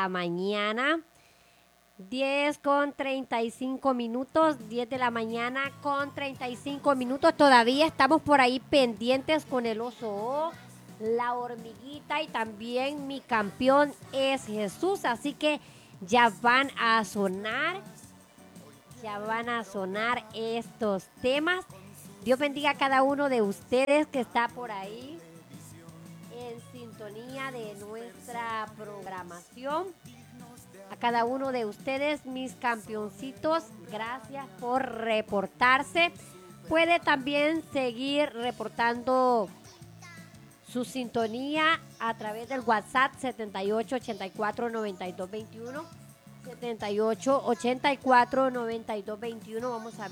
la mañana. 10:35, 10 de la mañana con 35 minutos. Todavía estamos por ahí pendientes con el oso O, la hormiguita y también mi campeón es Jesús. Así que ya van a sonar estos temas. Dios bendiga a cada uno de ustedes que está por ahí en sintonía de nuestra programación. A cada uno de ustedes, mis campeoncitos, gracias por reportarse. Puede también seguir reportando su sintonía a través del WhatsApp 7884-9221. 7884-9221. Vamos a ver.